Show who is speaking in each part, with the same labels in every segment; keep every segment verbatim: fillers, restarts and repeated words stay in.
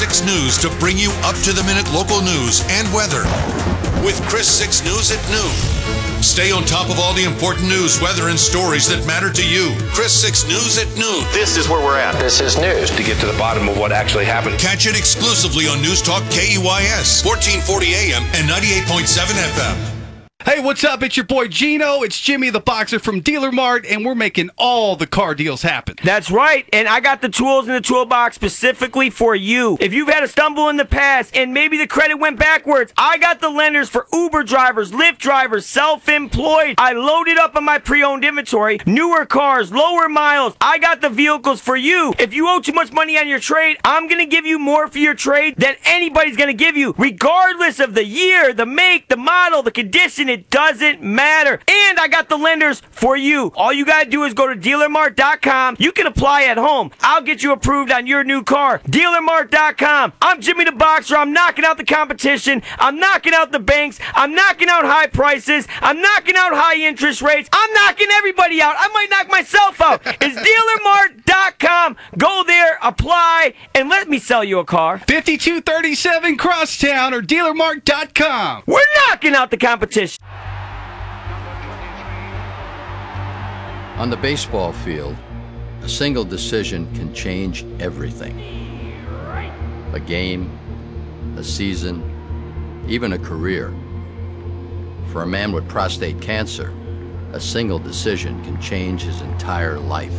Speaker 1: six News to bring you up-to-the-minute local news and weather. With Chris six News at noon. Stay on top of all the important news, weather, and stories that matter to you. Chris six News at noon.
Speaker 2: This is where we're at. This is news. To get to the bottom of what actually happened.
Speaker 1: Catch it exclusively on News Talk K E Y S, fourteen forty A M and ninety-eight point seven F M.
Speaker 3: Hey, what's up? It's your boy Gino. It's Jimmy the Boxer from Dealer Mart, and we're making all the car deals happen.
Speaker 4: That's right, and I got the tools in the toolbox specifically for you. If you've had a stumble in the past and maybe the credit went backwards, I got the lenders for Uber drivers, Lyft drivers, self-employed. I loaded up on my pre-owned inventory, newer cars, lower miles. I got the vehicles for you. If you owe too much money on your trade, I'm going to give you more for your trade than anybody's going to give you, regardless of the year, the make, the model, the condition. It doesn't matter. And I got the lenders for you. All you got to do is go to dealer mart dot com. You can apply at home. I'll get you approved on your new car. dealer mart dot com. I'm Jimmy the Boxer. I'm knocking out the competition. I'm knocking out the banks. I'm knocking out high prices. I'm knocking out high interest rates. I'm knocking everybody out. I might knock myself out. It's dealer mart dot com. Go there, apply, and let me sell you a car.
Speaker 3: fifty-two thirty-seven Crosstown or dealer mart dot com.
Speaker 4: We're knocking out the competition.
Speaker 5: On the baseball field, a single decision can change everything. A game, a season, even a career. For a man with prostate cancer, a single decision can change his entire life.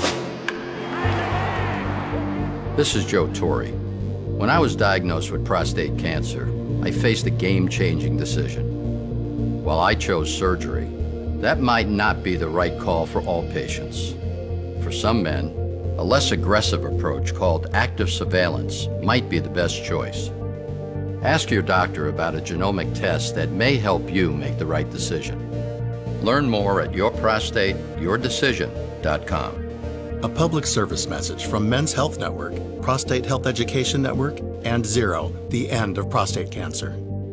Speaker 5: This is Joe Torre. When I was diagnosed with prostate cancer, I faced a game-changing decision. While I chose surgery, that might not be the right call for all patients. For some men, a less aggressive approach called active surveillance might be the best choice. Ask your doctor about a genomic test that may help you make the right decision. Learn more at your prostate your decision dot com.
Speaker 6: A public service message from Men's Health Network, Prostate Health Education Network, and Zero, the end of prostate cancer.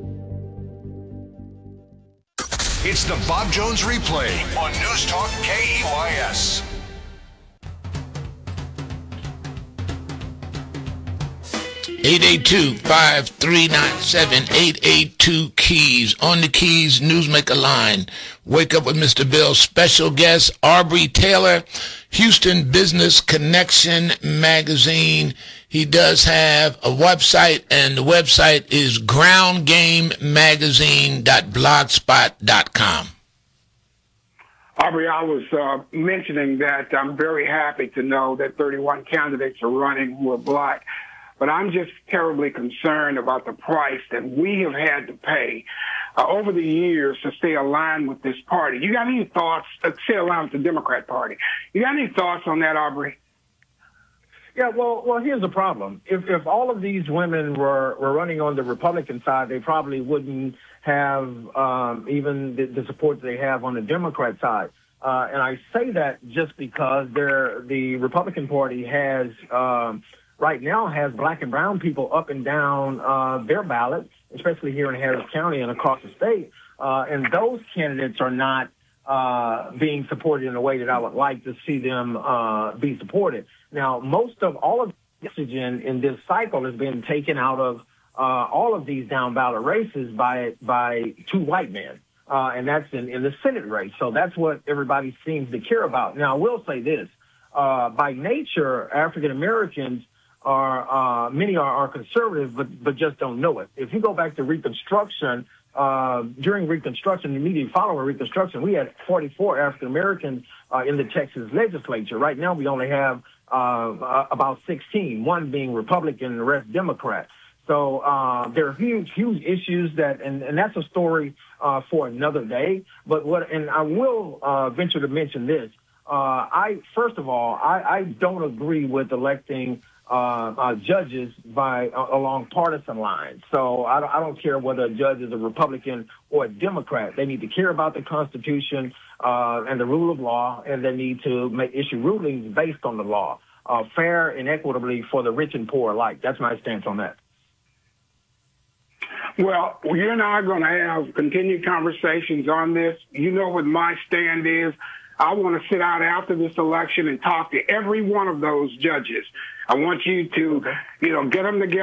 Speaker 1: It's the Bob Jones Replay on News Talk K E Y S.
Speaker 7: eight eight two, five three nine seven, eight eight two keys. On the Keys Newsmaker line. Wake Up with Mister Bill. Special guest, Aubrey Taylor, Houston Business Connection magazine. He does have a website, and the website is ground game magazine dot blogspot dot com.
Speaker 8: Aubrey, I was uh, mentioning that I'm very happy to know that thirty-one candidates are running who are black. But I'm just terribly concerned about the price that we have had to pay uh, over the years to stay aligned with this party. You got any thoughts, uh, stay aligned with the Democrat Party? You got any thoughts on that, Aubrey?
Speaker 9: Yeah, well, well, here's the problem. If if all of these women were, were running on the Republican side, they probably wouldn't have um, even the, the support that they have on the Democrat side. Uh, and I say that just because they're, the Republican Party has um, right now has black and brown people up and down uh, their ballot, especially here in Harris County and across the state. Uh, and those candidates are not uh, being supported in a way that I would like to see them uh, be supported. Now, most of all of the oxygen in this cycle has been taken out of uh, all of these down ballot races by by two white men, uh, and that's in, in the Senate race. So that's what everybody seems to care about. Now, I will say this. Uh, by nature, African Americans are, uh, many are, are conservative, but, but just don't know it. If you go back to Reconstruction, uh, during Reconstruction, the immediate following Reconstruction, we had forty-four African Americans uh, in the Texas legislature. Right now, we only have uh, about sixteen, one being Republican and the rest Democrat. So uh, there are huge, huge issues that, and, and that's a story uh, for another day. But what, and I will uh, venture to mention this. Uh, I, first of all, I, I don't agree with electing uh, uh, judges by uh, along partisan lines. So I don't, I don't care whether a judge is a Republican or a Democrat. They need to care about the Constitution uh, and the rule of law, and they need to make issue rulings based on the law, uh, fair and equitably for the rich and poor alike. That's my stance on that.
Speaker 8: Well, you and I are going to have continued conversations on this. You know what my stand is. I want to sit out after this election and talk to every one of those judges. I want you to, you know, get them together.